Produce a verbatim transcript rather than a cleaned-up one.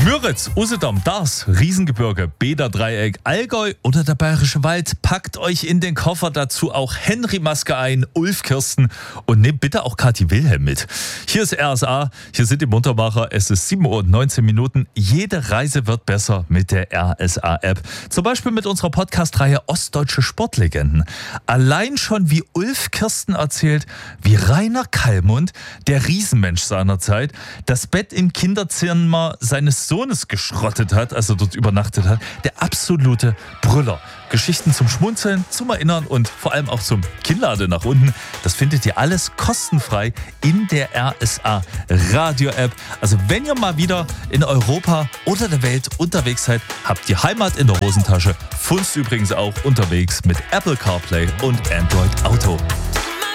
Müritz, Usedom, Dars, Riesengebirge, Beder-Dreieck, Allgäu oder der Bayerische Wald. Packt euch in den Koffer, dazu auch Henry Maske ein, Ulf Kirsten und nehmt bitte auch Kathi Wilhelm mit. Hier ist R S A, hier sind die Muntermacher, es ist sieben Uhr und neunzehn Minuten. Jede Reise wird besser mit der R S A-App. Zum Beispiel mit unserer Podcast-Reihe Ostdeutsche Sportlegenden. Allein schon wie Ulf Kirsten erzählt, wie Rainer Kallmund, der Riesenmensch seiner Zeit, das Bett im Kinderzimmer seines Sohnes geschrottet hat, also dort übernachtet hat. Der absolute Brüller. Geschichten zum Schmunzeln, zum Erinnern und vor allem auch zum Kinnlade nach unten. Das findet ihr alles kostenfrei in der R S A Radio-App. Also wenn ihr mal wieder in Europa oder der Welt unterwegs seid, habt ihr Heimat in der Hosentasche. Funzt übrigens auch unterwegs mit Apple CarPlay und Android Auto.